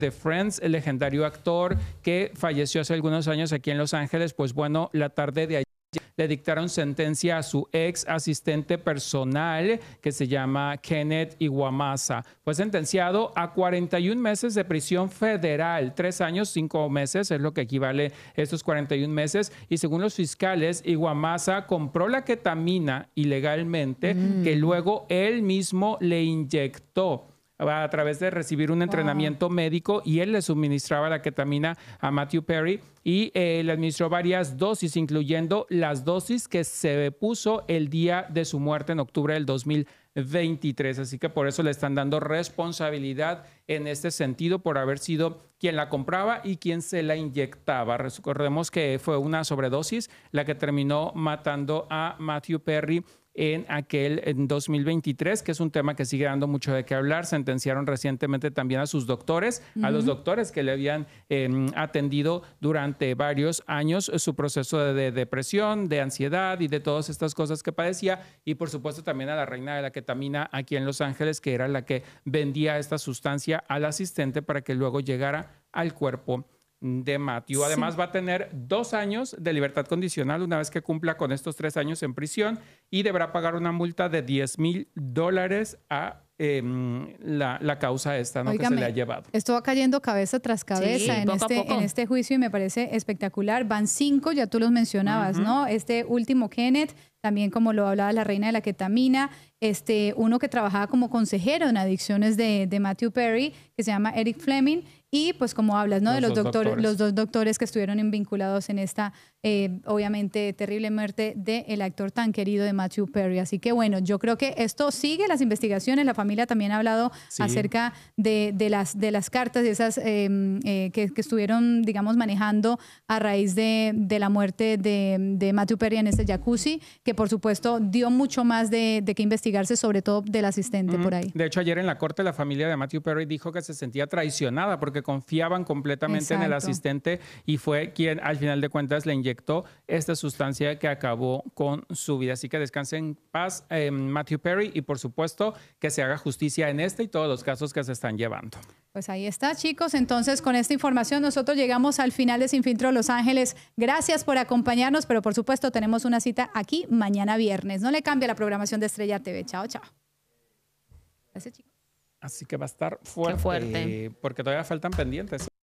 de Friends, el legendario actor que falleció hace algunos años aquí en Los Ángeles. Pues bueno, la tarde de ayer le dictaron sentencia a su ex asistente personal, que se llama Kenneth Iwamasa. Fue sentenciado a 41 meses de prisión federal, 3 años, 5 meses, es lo que equivale a estos 41 meses. Y según los fiscales, Iwamasa compró la ketamina ilegalmente, que luego él mismo le inyectó a través de recibir un entrenamiento médico, y él le suministraba la ketamina a Matthew Perry y le administró varias dosis, incluyendo las dosis que se puso el día de su muerte en octubre del 2023. Así que por eso le están dando responsabilidad en este sentido, por haber sido quien la compraba y quien se la inyectaba. Recordemos que fue una sobredosis la que terminó matando a Matthew Perry en 2023, que es un tema que sigue dando mucho de qué hablar. Sentenciaron recientemente también a sus doctores, a los doctores que le habían atendido durante varios años su proceso de depresión, de ansiedad y de todas estas cosas que padecía. Y por supuesto también a la reina de la ketamina aquí en Los Ángeles, que era la que vendía esta sustancia al asistente para que luego llegara al cuerpo de Matthew. Además, va a tener 2 años de libertad condicional una vez que cumpla con estos 3 años en prisión, y deberá pagar una multa de $10,000 a la causa esta, ¿no? Óigame, que se le ha llevado. Esto va cayendo cabeza tras cabeza en este juicio, y me parece espectacular. Van 5, ya tú los mencionabas, ¿no? Este último, Kenneth, también como lo hablaba la reina de la ketamina, uno que trabajaba como consejero en adicciones de Matthew Perry, que se llama Eric Fleming, y pues como hablas, ¿no? Los 2 doctores que estuvieron vinculados en esta, obviamente, terrible muerte del actor tan querido de Matthew Perry. Así que bueno, yo creo que esto sigue las investigaciones. La familia también ha hablado acerca de las cartas, de esas que estuvieron, digamos, manejando a raíz de la muerte de Matthew Perry en este jacuzzi, que por supuesto dio mucho más de que investigarse, sobre todo del asistente por ahí. De hecho, ayer en la corte la familia de Matthew Perry dijo que se sentía traicionada porque confiaban completamente en el asistente, y fue quien al final de cuentas le inyectó esta sustancia que acabó con su vida. Así que descanse en paz Matthew Perry, y por supuesto que se haga justicia en este y todos los casos que se están llevando. Pues ahí está, chicos. Entonces, con esta información nosotros llegamos al final de Sin Filtro Los Ángeles. Gracias por acompañarnos, pero por supuesto tenemos una cita aquí mañana viernes. No le cambie la programación de Estrella TV. Chao, chao. Gracias, chicos. Así que va a estar fuerte, porque todavía faltan pendientes.